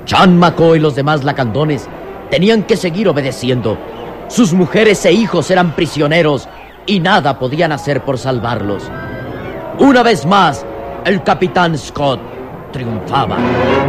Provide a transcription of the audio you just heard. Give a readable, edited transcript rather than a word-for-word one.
Chan Maco y los demás lacandones tenían que seguir obedeciendo. Sus mujeres e hijos eran prisioneros y nada podían hacer por salvarlos. Una vez más, el capitán Scott triunfaba.